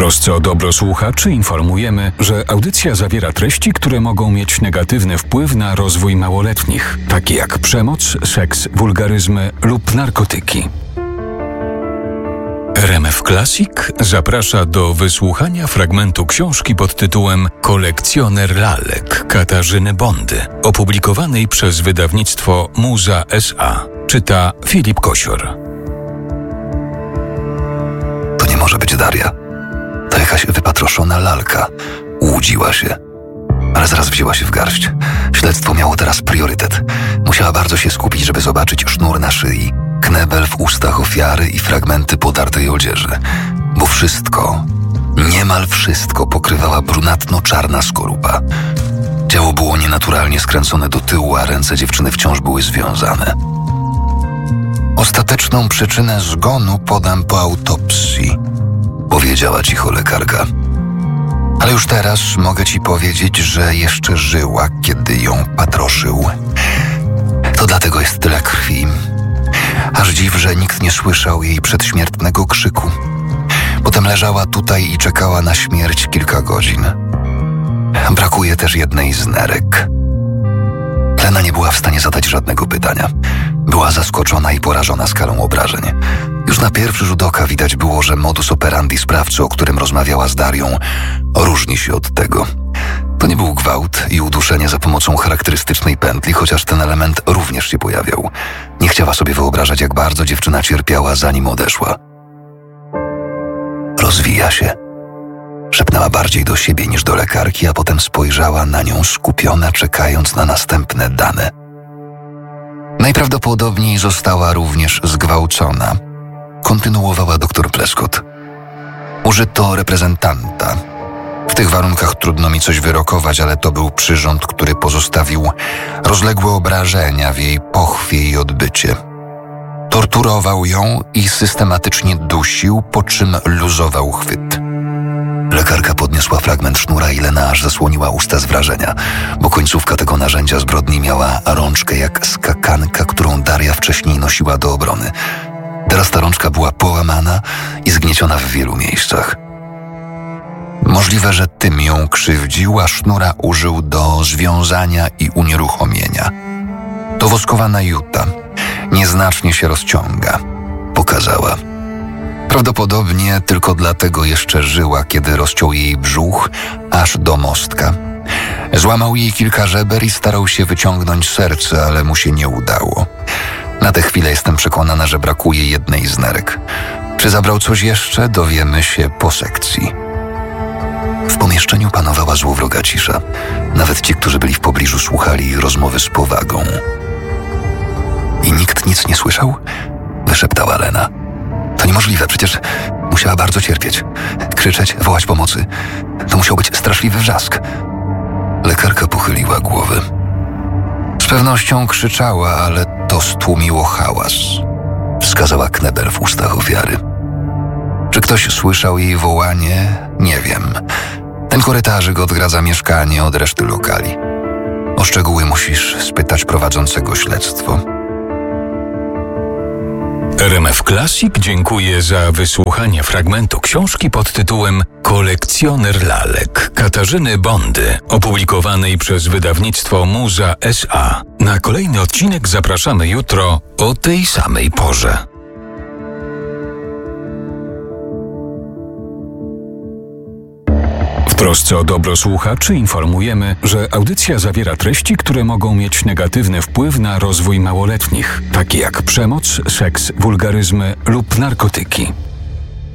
trosce o dobro słuchaczy informujemy, że audycja zawiera treści, które mogą mieć negatywny wpływ na rozwój małoletnich, takie jak przemoc, seks, wulgaryzmy lub narkotyki. RMF Classic zaprasza do wysłuchania fragmentu książki pod tytułem Kolekcjoner lalek Katarzyny Bondy, opublikowanej przez wydawnictwo Muza S.A. Czyta Filip Kosior. To nie może być Daria. To jakaś wypatroszona lalka. Łudziła się. Ale zaraz wzięła się w garść. Śledztwo miało teraz priorytet. Musiała bardzo się skupić, żeby zobaczyć sznur na szyi, knebel w ustach ofiary i fragmenty podartej odzieży. Bo wszystko, niemal wszystko pokrywała brunatno-czarna skorupa. Ciało było nienaturalnie skręcone do tyłu, a ręce dziewczyny wciąż były związane. Ostateczną przyczynę zgonu podam po autopsji, powiedziała cicho lekarka. Ale już teraz mogę ci powiedzieć, że jeszcze żyła, kiedy ją patroszył. To dlatego jest tyle krwi. Aż dziw, że nikt nie słyszał jej przedśmiertnego krzyku. Potem leżała tutaj i czekała na śmierć kilka godzin. Brakuje też jednej z nerek. Lena nie była w stanie zadać żadnego pytania. Była zaskoczona i porażona skalą obrażeń. Już na pierwszy rzut oka widać było, że modus operandi sprawcy, o którym rozmawiała z Darią, różni się od tego. To nie był gwałt i uduszenie za pomocą charakterystycznej pętli, chociaż ten element również się pojawiał. Nie chciała sobie wyobrażać, jak bardzo dziewczyna cierpiała, zanim odeszła. Rozwija się. Szepnęła bardziej do siebie niż do lekarki, a potem spojrzała na nią skupiona, czekając na następne dane. Najprawdopodobniej została również zgwałcona. Kontynuowała dr Pleskot. Użyto reprezentanta. W tych warunkach trudno mi coś wyrokować, ale to był przyrząd, który pozostawił rozległe obrażenia w jej pochwie i odbycie. Torturował ją i systematycznie dusił, po czym luzował chwyt. Lekarka podniosła fragment sznura i Lena aż zasłoniła usta z wrażenia, bo końcówka tego narzędzia zbrodni miała rączkę jak skakanka, którą Daria wcześniej nosiła do obrony. Teraz ta rączka była połamana i zgnieciona w wielu miejscach. Możliwe, że tym ją krzywdził, a sznura użył do związania i unieruchomienia. To woskowana juta. Nieznacznie się rozciąga, pokazała. Prawdopodobnie tylko dlatego jeszcze żyła, kiedy rozciął jej brzuch aż do mostka. Złamał jej kilka żeber i starał się wyciągnąć serce, ale mu się nie udało. Na tę chwilę jestem przekonana, że brakuje jednej z nerek. Czy zabrał coś jeszcze, dowiemy się po sekcji. W pomieszczeniu panowała złowroga cisza. Nawet ci, którzy byli w pobliżu, słuchali jej rozmowy z powagą. I nikt nic nie słyszał? Wyszeptała Lena. To niemożliwe, przecież musiała bardzo cierpieć. Krzyczeć, wołać pomocy. To musiał być straszliwy wrzask. Lekarka pochyliła głowę. Z pewnością krzyczała, ale to stłumiło hałas. Wskazała knebel w ustach ofiary. Czy ktoś słyszał jej wołanie? Nie wiem. Ten korytarzyk odgradza mieszkanie od reszty lokali. O szczegóły musisz spytać prowadzącego śledztwo. RMF Classic dziękuję za wysłuchanie fragmentu książki pod tytułem Kolekcjoner lalek Katarzyny Bondy, opublikowanej przez wydawnictwo Muza S.A. Na kolejny odcinek zapraszamy jutro o tej samej porze. W trosce o dobro słuchaczy informujemy, że audycja zawiera treści, które mogą mieć negatywny wpływ na rozwój małoletnich, takie jak przemoc, seks, wulgaryzmy lub narkotyki.